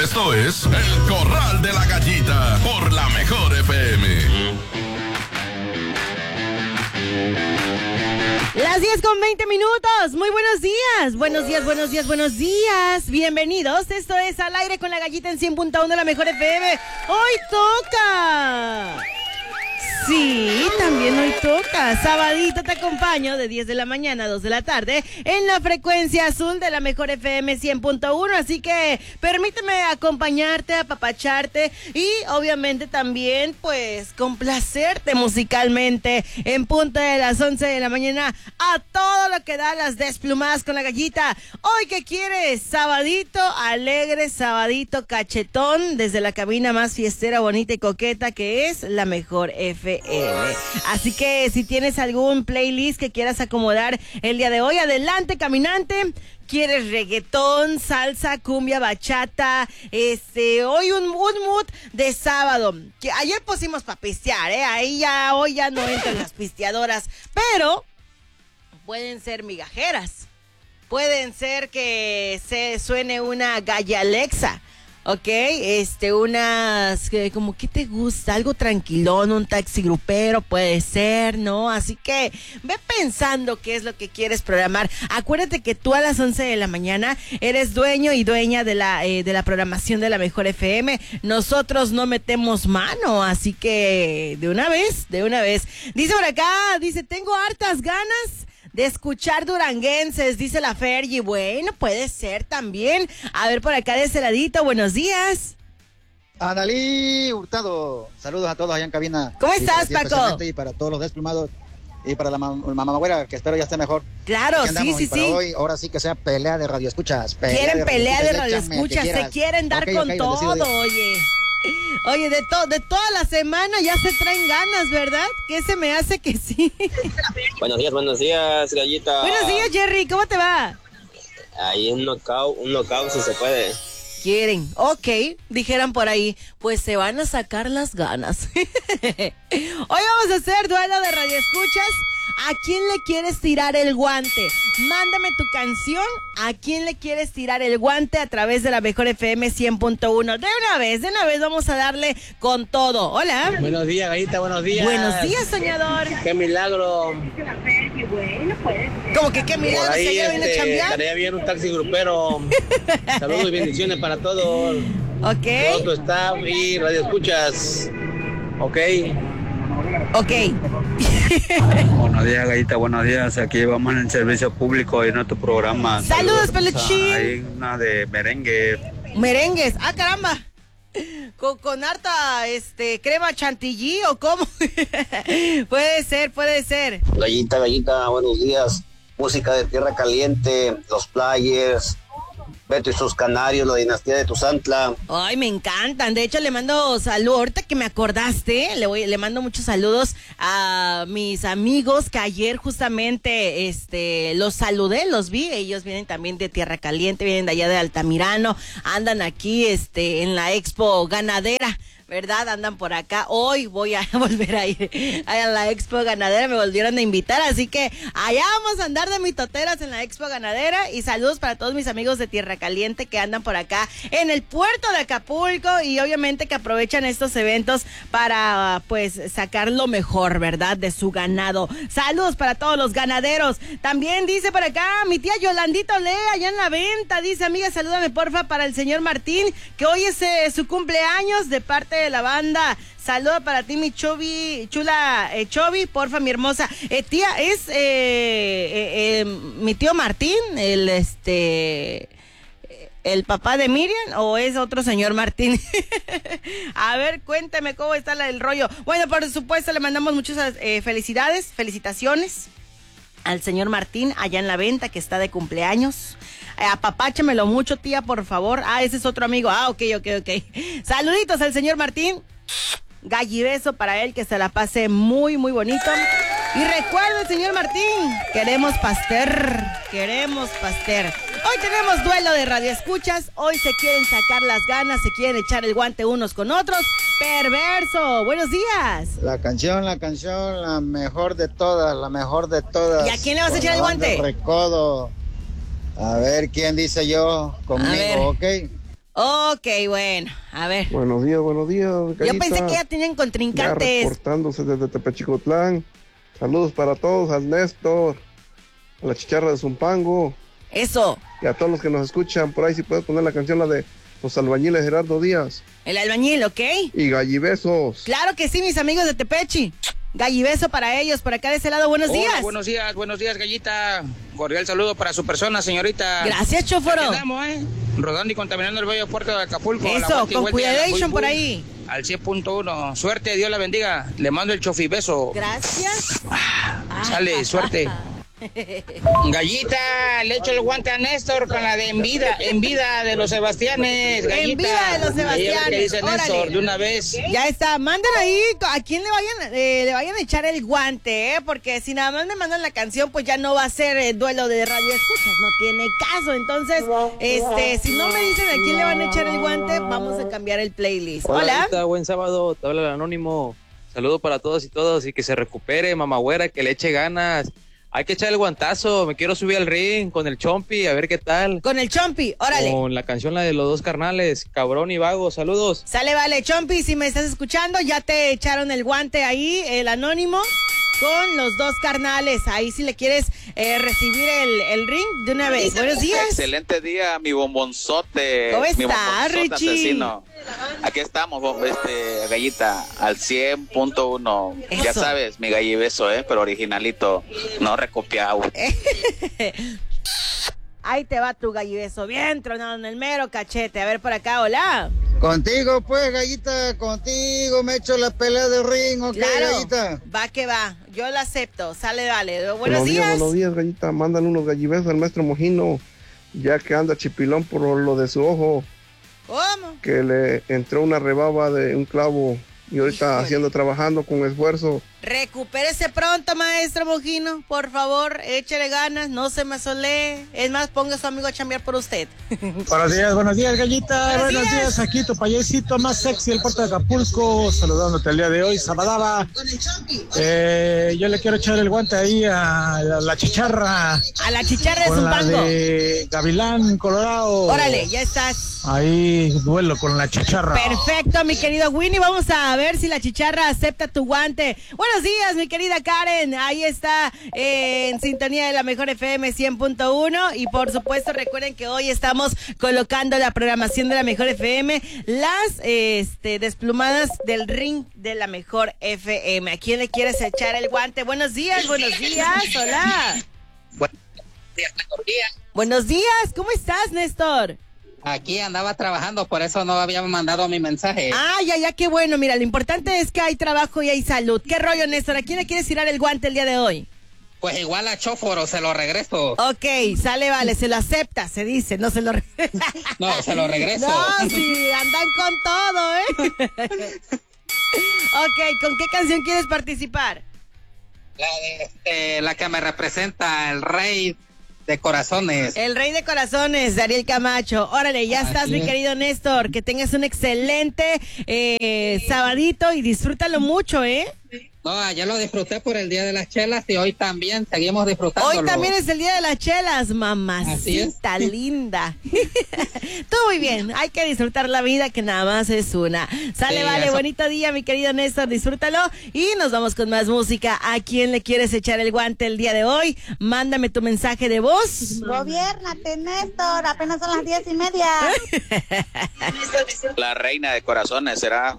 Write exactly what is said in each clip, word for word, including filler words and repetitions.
Esto es El Corral de la Gallita por la Mejor F M. Las diez con veinte minutos. Muy buenos días. Buenos días, buenos días, buenos días. Bienvenidos. Esto es Al Aire con la Gallita en cien punto uno de la Mejor F M. Hoy toca. Sí, también hoy toca. Sabadito te acompaño de diez de la mañana a dos de la tarde en la frecuencia azul de la Mejor F M cien punto uno. Así que permíteme acompañarte, apapacharte y obviamente también pues complacerte musicalmente en punto de las once de la mañana a todo lo que da las desplumadas con la Gallita. Hoy, ¿qué quieres? Sabadito alegre, sabadito cachetón desde la cabina más fiestera, bonita y coqueta que es la Mejor F M. Así que si tienes algún playlist que quieras acomodar el día de hoy, adelante, caminante. ¿Quieres reggaetón, salsa, cumbia, bachata? Este, hoy un, un mood de sábado. Que ayer pusimos para pistear, ¿eh? Ahí ya, hoy ya no entran las pisteadoras. Pero pueden ser migajeras. Pueden ser que se suene una Galla Alexa. Ok, este, unas, como, ¿qué te gusta? Algo tranquilón, un taxi grupero puede ser, ¿no? Así que ve pensando qué es lo que quieres programar. Acuérdate que tú a las once de la mañana eres dueño y dueña de la, eh, de la programación de la Mejor F M. Nosotros no metemos mano, así que de una vez, de una vez. Dice por acá, dice, tengo hartas ganas de escuchar duranguenses, dice la Fergie. Bueno, puede ser también. A ver, por acá de ese ladito, buenos días. Analí Hurtado, saludos a todos allá en cabina. ¿Cómo estás, Paco? Y para todos los desplumados y para la mamagüera, que espero ya esté mejor. Claro, sí, sí, sí. Hoy, ahora sí que sea pelea de radioescuchas. Quieren pelea de radioescuchas, se quieren dar okay, con okay, todo, oye. Oye, de, to- de toda la semana ya se traen ganas, ¿verdad? ¿Qué se me hace que sí? Buenos días, buenos días, Gallita. Buenos días, Jerry, ¿cómo te va? Ahí un knockout, un knockout si se puede. Quieren, ok, dijeran por ahí, pues se van a sacar las ganas. Hoy vamos a hacer duelo de radioescuchas. ¿A quién le quieres tirar el guante? Mándame tu canción. ¿A quién le quieres tirar el guante? A través de la Mejor F M cien punto uno. De una vez, de una vez vamos a darle con todo. Hola. Buenos días, Gallita, buenos días. Buenos días, soñador. Qué milagro. ¿Cómo que qué milagro? Por ahí, ¿Que ya viene a este, chambear? estaría bien un taxi grupero. Saludos y bendiciones para todos. Ok. Todo tu staff y radio escuchas. Ok. Ok. Buenos días, Gallita, buenos días. Aquí vamos en el servicio público y en otro programa. Saludos, peluchín. Hay una de merengue. Merengues, ah, caramba. Con, con harta este crema chantilly o cómo. Puede ser, puede ser. Gallita, Gallita, buenos días. Música de Tierra Caliente, Los Players, Beto y sus Canarios, la dinastía de Tuzantla. Ay, me encantan. De hecho, le mando saludos. Ahorita que me acordaste, le voy, le mando muchos saludos a mis amigos que ayer justamente este los saludé, los vi. Ellos vienen también de Tierra Caliente, vienen de allá de Altamirano, andan aquí este en la Expo Ganadera, ¿verdad? Andan por acá. Hoy voy a volver a ir a la Expo Ganadera, me volvieron a invitar, así que allá vamos a andar de mitoteras en la Expo Ganadera. Y saludos para todos mis amigos de Tierra Caliente que andan por acá en el puerto de Acapulco y obviamente que aprovechan estos eventos para pues sacar lo mejor, ¿verdad? De su ganado. Saludos para todos los ganaderos. También dice por acá mi tía Yolandito Lea allá en la venta, dice, amiga, salúdame porfa para el señor Martín, que hoy es eh, su cumpleaños de parte de la banda. Saludo para ti, mi Chobi, chula eh, Chobi, porfa, mi hermosa. Eh, tía, es eh, eh, eh, mi tío Martín, el este, el papá de Miriam, o es otro señor Martín. A ver, cuénteme cómo está la, el rollo. Bueno, por supuesto, le mandamos muchas eh, felicidades, felicitaciones al señor Martín allá en la venta que está de cumpleaños. Apapáchamelo mucho, tía, por favor. Ah, ese es otro amigo. Ah, ok, ok, ok. Saluditos al señor Martín. Gallibeso para él, que se la pase muy, muy bonito. Y recuerden, señor Martín, queremos pastel, queremos pastel. Hoy tenemos duelo de radioescuchas. Hoy se quieren sacar las ganas, se quieren echar el guante unos con otros. Perverso, buenos días. La canción, la canción, la mejor de todas, la mejor de todas. ¿Y a quién le vas a echar el guante? Recodo. A ver, ¿quién dice yo? Conmigo, ¿ok? Ok, bueno, a ver. Buenos días, buenos días, Gallita. Yo pensé que ya tenían contrincantes. Ya reportándose desde Tepechicotlán. Saludos para todos, al Néstor, a la chicharra de Zumpango. Eso. Y a todos los que nos escuchan, por ahí si puedes poner la canción, la de Los Albañiles Gerardo Díaz. El albañil, ¿ok? Y gallibesos. Claro que sí, mis amigos de Tepechi. Gallibeso para ellos, por acá de ese lado, buenos Hola, días. Buenos días, buenos días, Gallita. Cordial saludo para su persona, señorita. Gracias, choforo. Aquí andamos, ¿eh? Rodando y contaminando el bello puerto de Acapulco. Eso, con cuidadation por ahí. Al cien punto uno. Suerte, Dios la bendiga. Le mando el chofibeso. Gracias. Ah, sale, suerte. Gallita, le echo el guante a Néstor con la de en vida, en vida de los Sebastianes. Gallita. En vida de los Sebastianes. ¿Qué dice Néstor de una vez? Ya está, manden ahí a quien le vayan, eh, le vayan a echar el guante, ¿eh? Porque si nada más me mandan la canción, pues ya no va a ser eh, duelo de radio escuchas, no tiene caso. Entonces, este, si no me dicen a quién le van a echar el guante, vamos a cambiar el playlist. Hola. Hola. Gallita, buen sábado, te habla el Anónimo. Saludo para todos y todos y que se recupere, mamagüera, que le eche ganas. Hay que echar el guantazo, me quiero subir al ring con el Chompi, a ver qué tal. Con el Chompi, órale. Con la canción la de los dos carnales, Cabrón y Vago, saludos. Sale, vale, Chompi, si me estás escuchando, ya te echaron el guante ahí, el Anónimo, con los dos carnales. Ahí si le quieres eh, recibir el, el ring de una vez. Buenos días. Excelente día, mi bombonzote. ¿Cómo mi está, bombonzote Richie? asesino. Aquí estamos, bom- este, Gallita, al cien punto uno. Ya Eso. sabes, mi gallibeso, ¿eh? Pero originalito, no recopiado. Ahí te va tu gallibeso, bien tronado en el mero cachete. A ver por acá, hola. Contigo, pues, Gallita, contigo me echo la pelea de ring, ¿ok, Claro, Gallita? va que va, yo lo acepto, sale, vale. Buenos días. días. Buenos días, Gallita. Mandan unos gallibesos al maestro Mojino, ya que anda chipilón por lo de su ojo. ¿Cómo? Que le entró una rebaba de un clavo y ahorita Híjole. haciendo, trabajando con esfuerzo. Recupérese pronto, maestro Mojino, por favor, échele ganas, no se me solee. Es más, ponga a su amigo a chambear por usted. Buenos días, buenos días, Gallita. Buenos Buenos, días. días. Aquí tu payasito más sexy del puerto de Acapulco, saludándote el día de hoy, Sabadaba. Eh, yo le quiero echar el guante ahí a, a la chicharra. A la chicharra de con la Zumpango. de Gavilán, Colorado. Órale, ya estás. Ahí, duelo con la chicharra. Perfecto, mi querido Winnie. Vamos a ver si la chicharra acepta tu guante. Buenos días, mi querida Karen. Ahí está eh, en sintonía de la mejor F M cien punto uno. Y por supuesto, recuerden que hoy estamos colocando la programación de la mejor F M, las este, desplumadas del ring de la mejor F M. ¿A quién le quieres echar el guante? Buenos días, buenos días. Hola. Buenos días, ¿cómo estás, Néstor? Aquí andaba trabajando, por eso no había mandado mi mensaje. Ah, ya, ya, qué bueno. Mira, lo importante es que hay trabajo y hay salud. ¿Qué rollo, Néstor? ¿A quién le quieres tirar el guante el día de hoy? Pues igual a Chóforo, se lo regreso. Ok, sale, vale, se lo acepta, se dice, no se lo... Re- No, se lo regreso. No, sí, andan con todo, ¿eh? Ok, ¿con qué canción quieres participar? La, de, este, la que me representa, el rey de corazones. El rey de corazones, Ariel Camacho. Órale, ya Así estás, mi es. querido Néstor. Que tengas un excelente eh, sabadito y disfrútalo mucho, ¿eh? No, ayer lo disfruté por el Día de las Chelas y hoy también seguimos disfrutándolo. Hoy también es el día de las chelas, Así mamacita es. linda. Todo muy bien, hay que disfrutar la vida que nada más es una. Sale, Sí, vale, eso. bonito día, mi querido Néstor, disfrútalo. Y nos vamos con más música. ¿A quién le quieres echar el guante el día de hoy? Mándame tu mensaje de voz. Gobiérnate, Néstor, apenas son las diez y media. La reina de corazones será.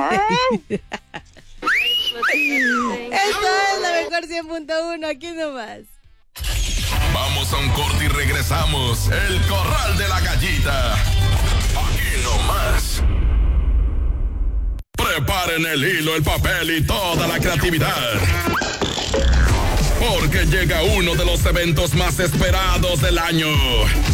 Esto es la mejor cien punto uno, aquí nomás. Vamos a un corte y regresamos. El Corral de la Gallita. Aquí nomás. Preparen el hilo, el papel y toda la creatividad. Porque llega uno de los eventos más esperados del año.